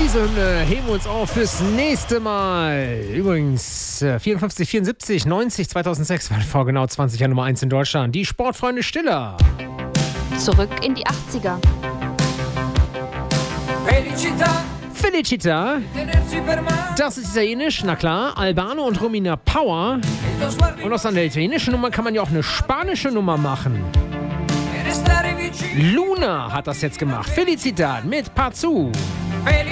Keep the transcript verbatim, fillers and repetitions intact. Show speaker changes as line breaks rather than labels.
Diese Hymne heben wir uns auf fürs nächste Mal. Übrigens, äh, vierundfünfzig, vierundsiebzig, neunzig, zweitausendsechs war vor genau zwanzig Jahren Nummer eins in Deutschland. Die Sportfreunde Stiller.
Zurück in die achtziger.
Felicità,
Felicità.
tenersi per mano,
Das ist italienisch, na klar. Albano und Romina Power.
il tuo sguardo
Und aus einer italienischen Nummer kann man ja auch eine spanische Nummer machen.
e restare vicino.
Luna hat das jetzt gemacht. Felicità mit Pazu.
Felicità.